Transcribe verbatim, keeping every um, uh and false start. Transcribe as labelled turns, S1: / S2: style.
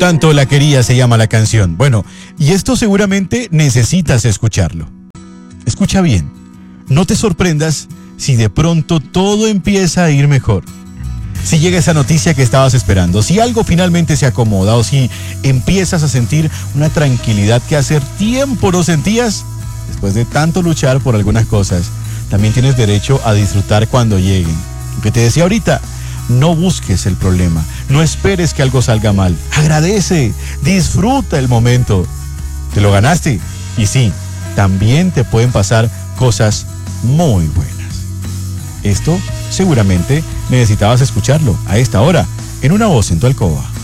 S1: Tanto la quería se llama la canción. Bueno, y esto seguramente necesitas escucharlo. Escucha bien. No te sorprendas si de pronto todo empieza a ir mejor. Si llega esa noticia que estabas esperando, si algo finalmente se acomoda o si empiezas a sentir una tranquilidad que hace tiempo no sentías, después de tanto luchar por algunas cosas, también tienes derecho a disfrutar cuando lleguen. Lo que te decía ahorita, no busques el problema, no esperes que algo salga mal, agradece, disfruta el momento. Te lo ganaste y sí, también te pueden pasar cosas muy buenas. Esto seguramente necesitabas escucharlo a esta hora, en Una Voz en tu Alcoba.